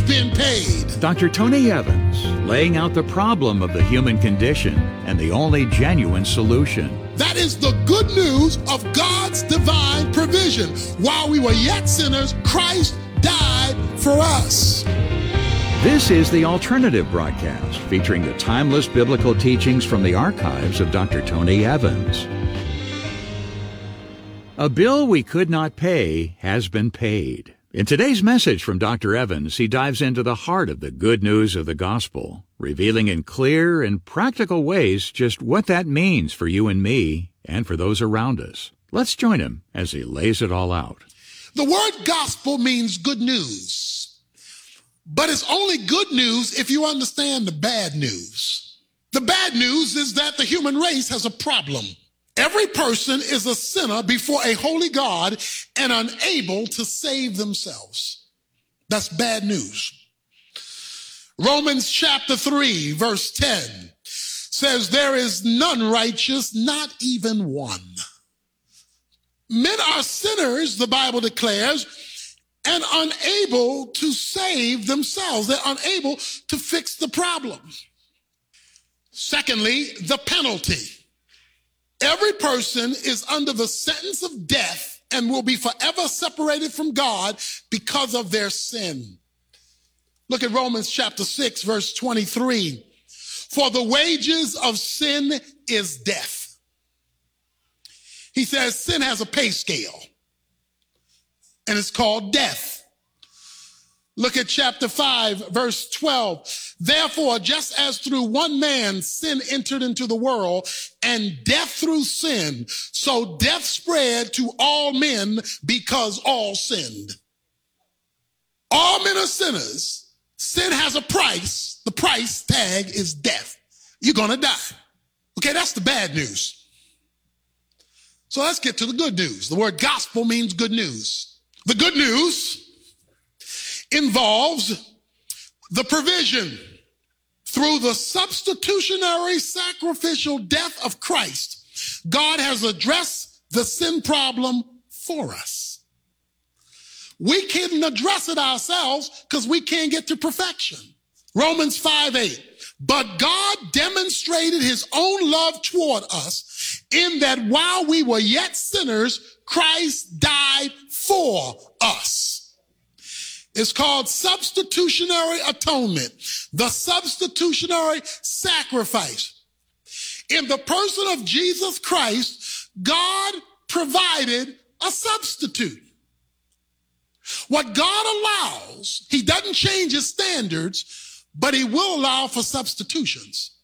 been paid. Dr. Tony Evans, laying out the problem of the human condition and the only genuine solution. That is the good news of God's divine provision. While we were yet sinners, Christ died for us. This is the Alternative Broadcast, featuring the timeless biblical teachings from the archives of Dr. Tony Evans. A bill we could not pay has been paid. In today's message from Dr. Evans, he dives into the heart of the good news of the gospel, revealing in clear and practical ways just what that means for you and me and for those around us. Let's join him as he lays it all out. The word gospel means good news, but it's only good news if you understand the bad news. The bad news is that the human race has a problem. Every person is a sinner before a holy God and unable to save themselves. That's bad news. Romans chapter 3, verse 10 says, there is none righteous, not even one. Men are sinners, the Bible declares, and unable to save themselves. They're unable to fix the problem. Secondly, the penalty. Every person is under the sentence of death and will be forever separated from God because of their sin. Look at Romans chapter 6, verse 23. For the wages of sin is death. He says sin has a pay scale, and it's called death. Look at chapter 5, verse 12. Therefore, just as through one man sin entered into the world, and death through sin, so death spread to all men because all sinned. All men are sinners. Sin has a price. The price tag is death. You're going to die. Okay, that's the bad news. So let's get to the good news. The word gospel means good news. The good news involves the provision through the substitutionary sacrificial death of Christ. God has addressed the sin problem for us. We can't address it ourselves because we can't get to perfection. Romans 5:8. But God demonstrated his own love toward us in that while we were yet sinners, Christ died for us. It's called substitutionary atonement, the substitutionary sacrifice. In the person of Jesus Christ, God provided a substitute. What God allows, he doesn't change his standards, but he will allow for substitutions.